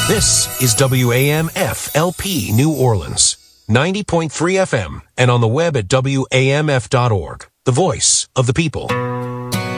This is WAMF-LP New Orleans, 90.3 FM, and on the web at WAMF.org, the voice of the people.